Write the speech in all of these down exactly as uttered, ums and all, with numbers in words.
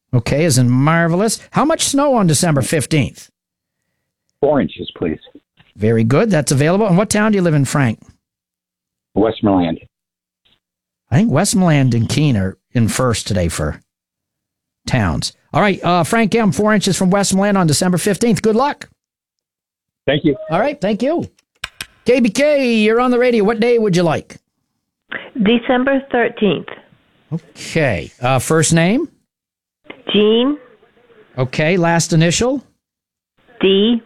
Okay, as in marvelous. How much snow on December fifteenth? Four inches, please. Very good. That's available. And what town do you live in, Frank? Westmoreland. I think Westmoreland and Keene are in first today for towns. All right, uh, Frank M., four inches from Westmoreland on December fifteenth. Good luck. Thank you. All right, thank you. K B K, you're on the radio. What day would you like? December thirteenth. Okay. Uh, first name? Jean. Okay. Last initial? D.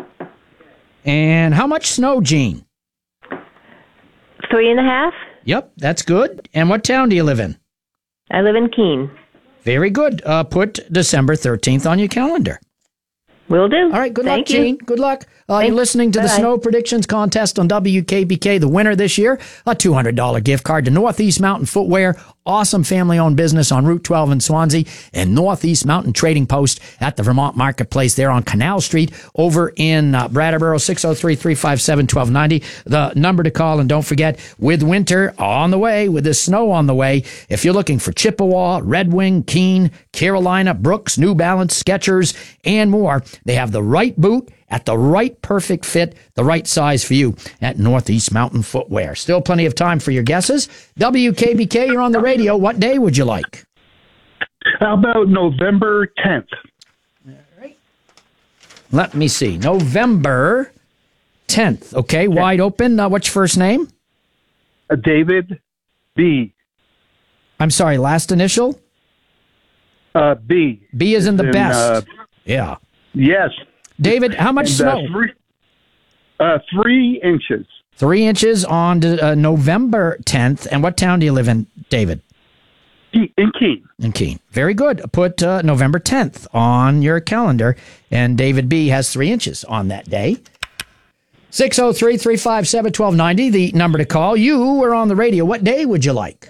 And how much snow, Jean? Three and a half. Yep, that's good. And what town do you live in? I live in Keene. Very good. Uh, put December thirteenth on your calendar. Will do. All right, good Thank luck, you. Jean. Good luck. Uh, you're listening to the Bye-bye. Snow Predictions Contest on W K B K. The winner this year, a two hundred dollars gift card to Northeast Mountain Footwear, awesome family-owned business on Route twelve in Swansea, and Northeast Mountain Trading Post at the Vermont Marketplace there on Canal Street over in uh, Brattleboro, six oh three, three five seven, one two nine oh. The number to call, and don't forget, with winter on the way, with the snow on the way, if you're looking for Chippewa, Red Wing, Keene, Carolina, Brooks, New Balance, Skechers, and more, they have the right boot at the right perfect fit, the right size for you at Northeast Mountain Footwear. Still plenty of time for your guesses. W K B K, you're on the radio. What day would you like? How about November tenth? All right. Let me see. November tenth. Okay, wide open. Uh, what's your first name? Uh, David B. I'm sorry, last initial? Uh, B. B is in the In, best. uh, yeah. Yes. David, how much And, snow? Uh, three, uh, three inches. Three inches on uh, November tenth. And what town do you live in, David? In Keene. In Keene. Very good. Put uh, November tenth on your calendar. And David B. has three inches on that day. six oh three, three five seven, one two nine oh, the number to call. You were on the radio. What day would you like?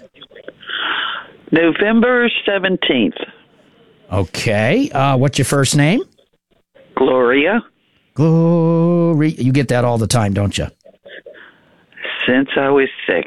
November seventeenth. Okay. Uh, what's your first name? Gloria. Glory. You get that all the time, don't you? Since I was six.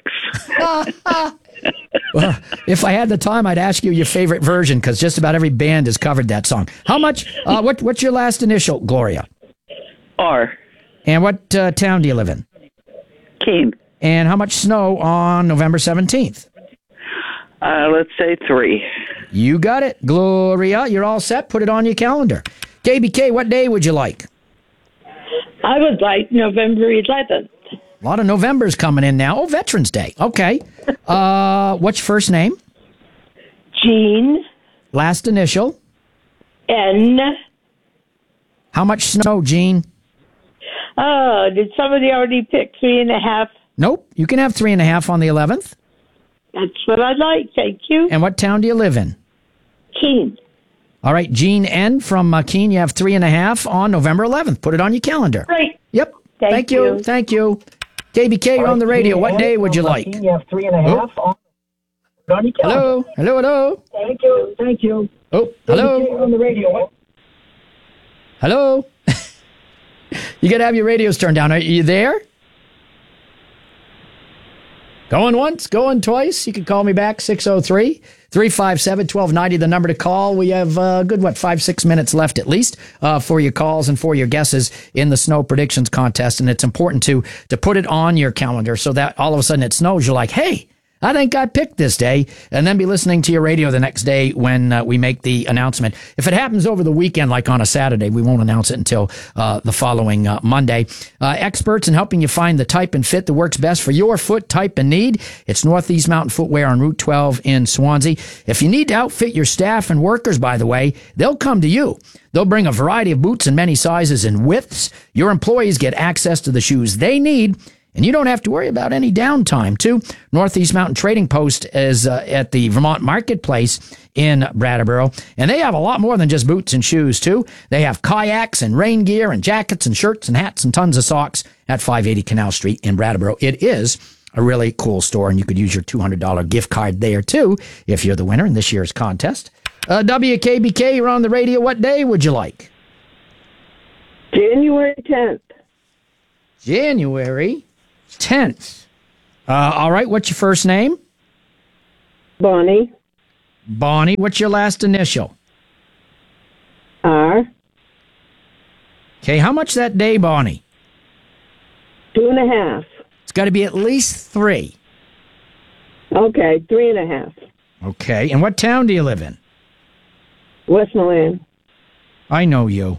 Well, if I had the time, I'd ask you your favorite version, because just about every band has covered that song. How much? Uh, what? What's your last initial, Gloria? R. And what uh, town do you live in? Keene. And how much snow on November seventeenth? Uh, let's say three. You got it, Gloria. You're all set. Put it on your calendar. K B K, what day would you like? I would like November eleventh. A lot of November's coming in now. Oh, Veterans Day. Okay. Uh, what's your first name? Jean. Last initial? N. How much snow, Jean? Oh, did somebody already pick three and a half? Nope. You can have three and a half on the eleventh. That's what I'd like. Thank you. And what town do you live in? Keene. All right, Jean N. from uh, Keene, you have three and a half on November eleventh. Put it on your calendar. Great. Yep. Thank, Thank you. you. Thank you. K B K, you're on the radio. What day would you like? You have three and a half on, on your calendar. Hello? Hello, hello? Thank you. Thank you. Oh, hello? On the radio. Hello? You got to have your radios turned down. Are you there? Going once, going twice. You can call me back, six oh three, three five seven, one two nine oh, the number to call. We have uh, good, what, five, six minutes left at least uh, for your calls and for your guesses in the Snow Predictions Contest. And it's important to to put it on your calendar so that all of a sudden it snows. You're like, hey, I think I picked this day, and then be listening to your radio the next day when uh, we make the announcement. If it happens over the weekend, like on a Saturday, we won't announce it until uh, the following uh, Monday. Uh, experts in helping you find the type and fit that works best for your foot type and need. It's Northeast Mountain Footwear on Route twelve in Swansea. If you need to outfit your staff and workers, by the way, they'll come to you. They'll bring a variety of boots in many sizes and widths. Your employees get access to the shoes they need, and you don't have to worry about any downtime, too. Northeast Mountain Trading Post is uh, at the Vermont Marketplace in Brattleboro, and they have a lot more than just boots and shoes, too. They have kayaks and rain gear and jackets and shirts and hats and tons of socks at five eighty Canal Street in Brattleboro. It is a really cool store, and you could use your two hundred dollars gift card there, too, if you're the winner in this year's contest. Uh, W K B K, you're on the radio. What day would you like? January tenth. January tenth. Uh, all right, what's your first name? Bonnie. Bonnie. What's your last initial? Okay, how much that day, Bonnie? Two and a half. It's got to be at least three. Okay, three and a half. Okay, and what town do you live in? Westmoreland. I know you.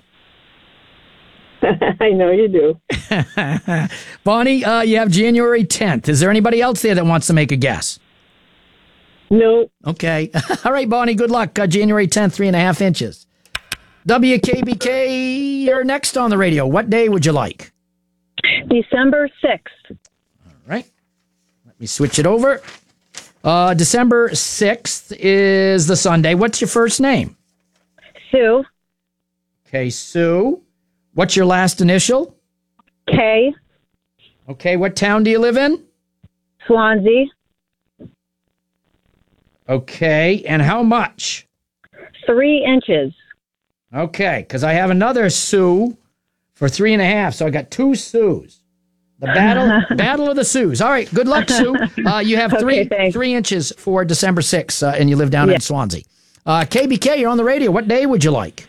I know you do. Bonnie, uh, you have January tenth. Is there anybody else there that wants to make a guess? No. Okay. All right, Bonnie, good luck. Uh, January tenth, three and a half inches. W K B K, you're next on the radio. What day would you like? December sixth. All right. Let me switch it over. Uh, December sixth is the Sunday. What's your first name? Sue. Okay, Sue. What's your last initial? K. Okay, what town do you live in? Swansea. Okay, and how much? Three inches. Okay, because I have another Sue for three and a half, so I got two Sues. The battle, battle of the Sues. All right, good luck, Sue. Uh, you have three Okay, three inches for December sixth, uh, and you live down Yeah. in Swansea. Uh, K B K, you're on the radio. What day would you like?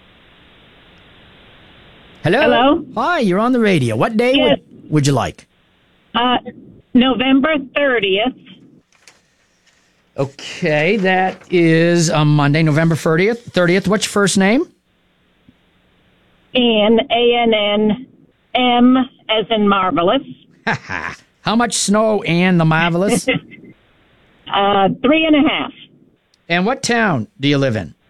Hello. Hello? Hi, you're on the radio. What day Yes. would, would you like? Uh, November thirtieth. Okay, that is a Monday, November thirtieth. thirtieth. What's your first name? Ann, A N N, M as in marvelous. How much snow, Ann the Marvelous? Uh, three and a half. And what town do you live in?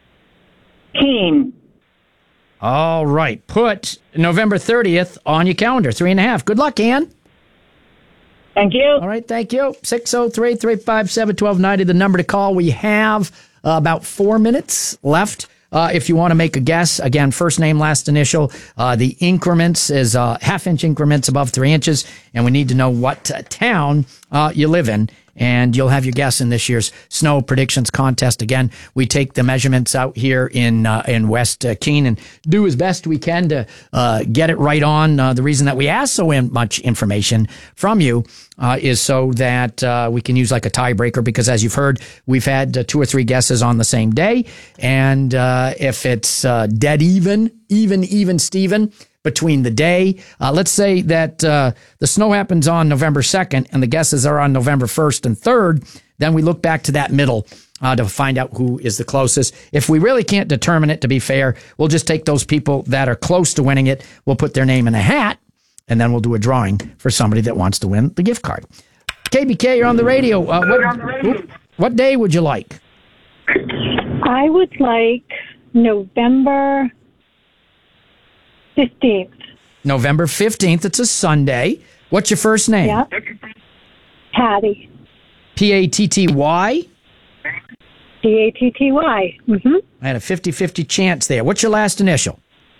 Keene. All right. Put November thirtieth on your calendar. Three and a half. Good luck, Ann. Thank you. All right. Thank you. six oh three, three five seven, one two nine oh, the number to call. We have uh, about four minutes left. Uh, if you want to make a guess, again, first name, last initial. Uh, the increments is uh, half inch increments above three inches. And we need to know what uh, town uh, you live in. And you'll have your guess in this year's snow predictions contest. Again, we take the measurements out here in uh, in West uh, Keene and do as best we can to uh, get it right on. Uh, the reason that we ask so in much information from you uh, is so that uh, we can use like a tiebreaker, because as you've heard, we've had uh, two or three guesses on the same day. And uh, if it's uh, dead even, even, even, Steven, between the day. Uh, let's say that uh, the snow happens on November second and the guesses are on November first and third. Then we look back to that middle uh, to find out who is the closest. If we really can't determine it, to be fair, we'll just take those people that are close to winning it. We'll put their name in a hat, and then we'll do a drawing for somebody that wants to win the gift card. K B K, you're on the radio. Uh, what, oop, what day would you like? I would like November fifteenth. November fifteenth. It's a Sunday. What's your first name? Yeah. Patty. P A T T Y? D A T T Y. Mm-hmm. I had a fifty-fifty chance there. What's your last initial?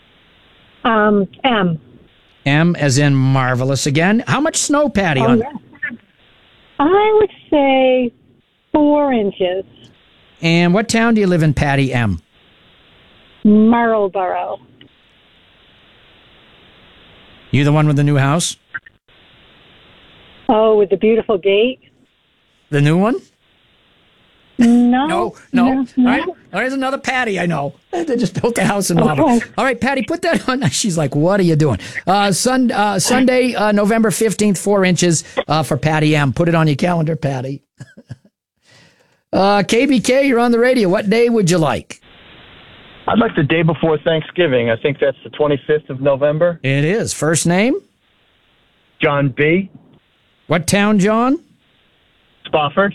Um, M. M as in marvelous again. How much snow, Patty? Oh, on yeah. I would say four inches. And what town do you live in, Patty M? Marlboro. You the one with the new house? Oh, with the beautiful gate? The new one? No. No, no. no, no. All right. There's another Patty I know. They just built a house in Marlboro. Okay. All right, Patty, put that on. She's like, what are you doing? Uh, sun, uh, Sunday, uh, November fifteenth, four inches uh, for Patty M. Put it on your calendar, Patty. uh, K B K, you're on the radio. What day would you like? I'd like the day before Thanksgiving. I think that's the twenty-fifth of November. It is. First name? John B. What town, John? Spofford.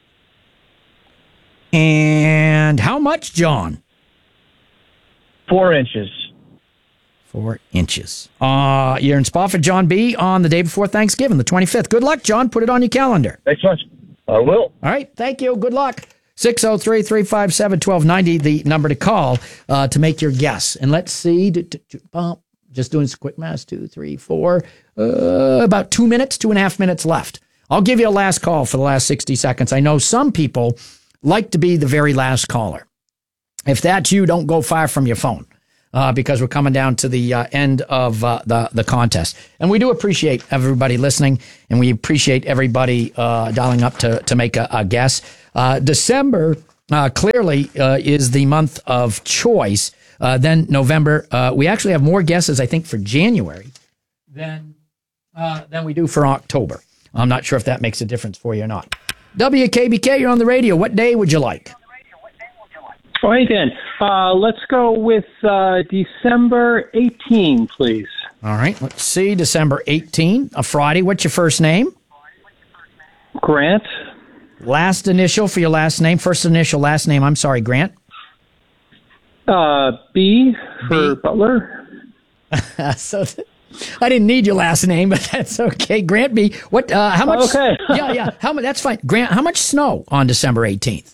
And how much, John? Four inches. Four inches. Uh, you're in Spofford, John B., on the day before Thanksgiving, the twenty-fifth. Good luck, John. Put it on your calendar. Thanks much. I will. All right. Thank you. Good luck. six oh three, three five seven, one two nine oh, the number to call uh, to make your guess. And let's see. Just doing some quick math. Two, three, four. Uh, about two minutes, two and a half minutes left. I'll give you a last call for the last sixty seconds. I know some people like to be the very last caller. If that's you, don't go far from your phone uh, because we're coming down to the uh, end of uh, the, the contest. And we do appreciate everybody listening, and we appreciate everybody uh, dialing up to, to make a, a guess. Uh, December uh, clearly uh, is the month of choice. Uh, then November, uh, we actually have more guesses, I think, for January than uh, than we do for October. I'm not sure if that makes a difference for you or not. W K B K, you're on the radio. What day would you like? Oh, hey, Dan. Uh, let's go with uh, December eighteenth, please. All right, let's see. December eighteenth, a Friday. What's your first name? Grant. Last initial for your last name. First initial, last name. I'm sorry, Grant. Uh, B for B. Butler. so th- I didn't need your last name, but that's okay. Grant B. What? Uh, how much? Okay. yeah, yeah. How much? That's fine. Grant, how much snow on December eighteenth?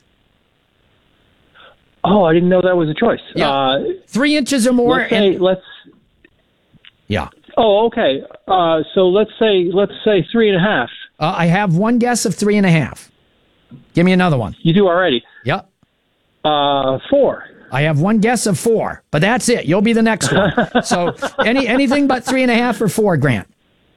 Oh, I didn't know that was a choice. Yeah. Uh, Three inches or more. let's say, and- let's. yeah. Oh, okay. Uh, so let's say let's say three and a half. Uh, I have one guess of three and a half. Give me another one. You do already. Yep. Uh, four. I have one guess of four, but that's it. You'll be the next one. So any anything but three and a half or four, Grant?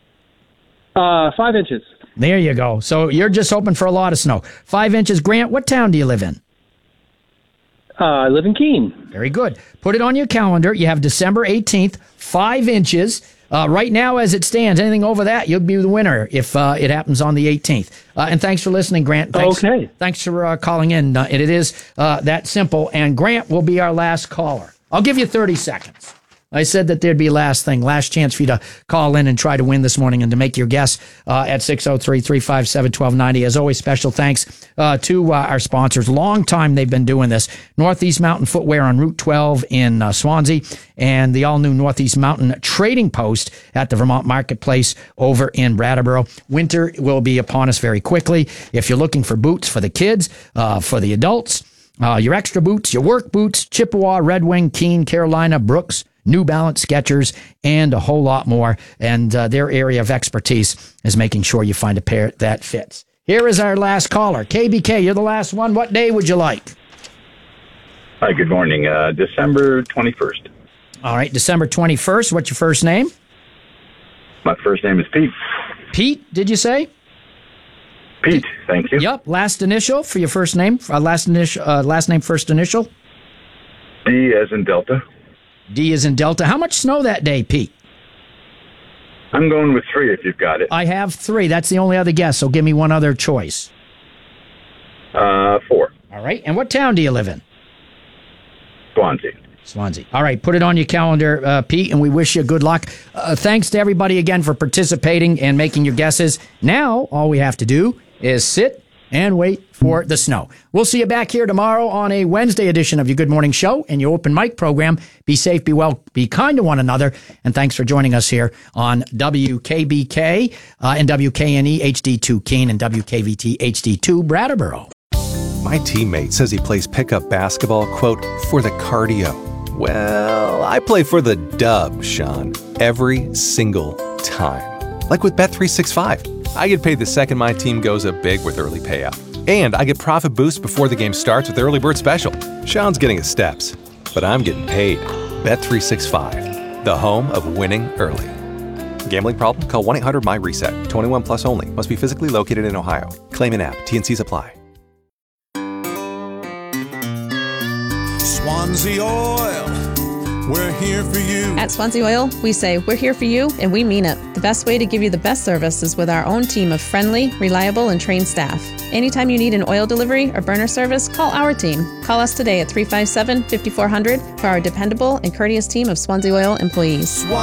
Uh, five inches. There you go. So you're just hoping for a lot of snow. Five inches. Grant, what town do you live in? Uh, I live in Keene. Very good. Put it on your calendar. You have December eighteenth, five inches. Uh, right now, as it stands, anything over that, you'll be the winner if uh, it happens on the eighteenth. Uh, and thanks for listening, Grant. Thanks, okay. Thanks for uh, calling in. Uh, it, it is uh, that simple. And Grant will be our last caller. I'll give you thirty seconds. I said that there'd be last thing, last chance for you to call in and try to win this morning and to make your guess uh, at six oh three, three five seven, one two nine oh. As always, special thanks uh, to uh, our sponsors. Long time they've been doing this. Northeast Mountain Footwear on Route twelve in uh, Swansea and the all-new Northeast Mountain Trading Post at the Vermont Marketplace over in Brattleboro. Winter will be upon us very quickly. If you're looking for boots for the kids, uh, for the adults, uh, your extra boots, your work boots, Chippewa, Red Wing, Keene, Carolina, Brooks, New Balance, Skechers, and a whole lot more. And uh, their area of expertise is making sure you find a pair that fits. Here is our last caller. K B K, you're the last one. What day would you like? Hi, good morning. Uh, December twenty-first. All right, December twenty-first. What's your first name? My first name is Pete. Pete, did you say? Pete, thank you. Yep. Last initial for your first name. Uh, last initial. Uh, last name, first initial. D as in Delta. D is in Delta. How much snow that day, Pete? I'm going with three if you've got it. I have three. That's the only other guess, so give me one other choice. Uh, four. All right. And what town do you live in? Swansea. Swansea. All right. Put it on your calendar, uh, Pete, and we wish you good luck. Uh, thanks to everybody again for participating and making your guesses. Now, all we have to do is sit and wait for the snow. We'll see you back here tomorrow on a Wednesday edition of your Good Morning Show and your open mic program. Be safe, be well, be kind to one another. And thanks for joining us here on W K B K uh, and W K N E H D two Keene and W K V T H D two Brattleboro. My teammate says he plays pickup basketball, quote, for the cardio. Well, I play for the dub, Sean, every single time. Like with Bet three sixty-five. I get paid the second my team goes up big with early payout. And I get profit boost before the game starts with Early Bird Special. Sean's getting his steps, but I'm getting paid. Bet three sixty-five, the home of winning early. Gambling problem? Call one eight hundred M Y reset. twenty-one plus only. Must be physically located in Ohio. Claim an app. T N Cs apply. Swansea Oil, we're here for you. At Swansea Oil, we say we're here for you, and we mean it. The best way to give you the best service is with our own team of friendly, reliable, and trained staff. Anytime you need an oil delivery or burner service, call our team. Call us today at three five seven, five four zero zero for our dependable and courteous team of Swansea Oil employees.